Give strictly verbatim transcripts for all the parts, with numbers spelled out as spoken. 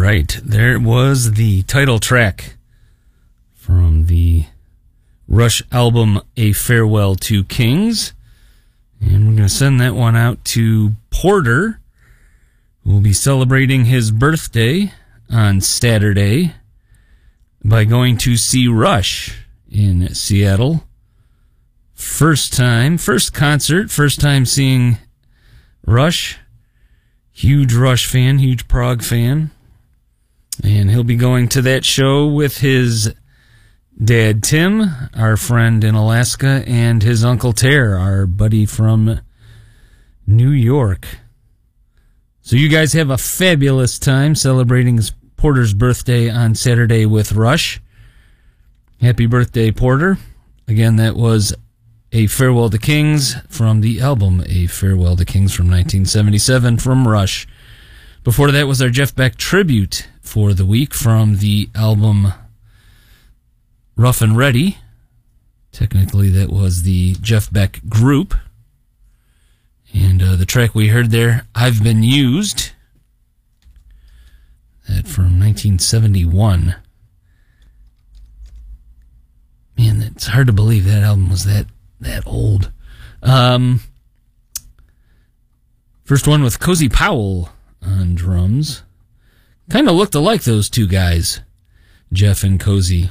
right, there was the title track from the Rush album, A Farewell to Kings. And we're going to send that one out to Porter, who will be celebrating his birthday on Saturday by going to see Rush in Seattle. First time, first concert, first time seeing Rush. Huge Rush fan, huge prog fan. And he'll be going to that show with his dad, Tim, our friend in Alaska, and his Uncle Ter, our buddy from New York. So you guys have a fabulous time celebrating Porter's birthday on Saturday with Rush. Happy birthday, Porter. Again, that was A Farewell to Kings from the album A Farewell to Kings from nineteen seventy-seven from Rush. Before that was our Jeff Beck tribute for the week from the album Rough and Ready. Technically, that was the Jeff Beck group. And uh, the track we heard there, I've Been Used. That from nineteen seventy-one. Man, it's hard to believe that album was that, that old. Um, first one with Cozy Powell on drums. Kind of looked alike, those two guys, Jeff and Cozy.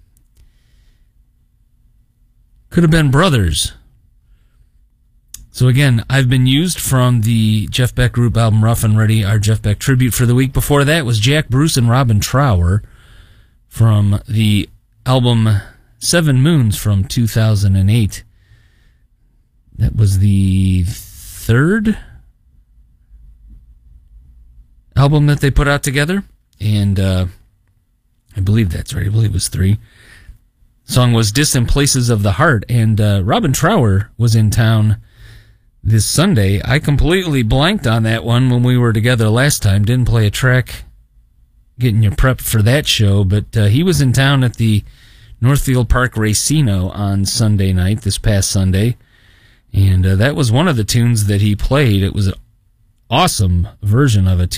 Could have been brothers. So again, I've Been Used from the Jeff Beck group album Rough and Ready, our Jeff Beck tribute for the week. Before that was Jack Bruce and Robin Trower from the album Seven Moons from two thousand eight. That was the third album that they put out together. And uh, I believe that's right. I believe it was three. Song was Distant Places of the Heart, and uh, Robin Trower was in town this Sunday. I completely blanked on that one when we were together last time. Didn't play a track getting you prepped for that show, but uh, he was in town at the Northfield Park Racino on Sunday night, this past Sunday, and uh, that was one of the tunes that he played. It was an awesome version of a tune.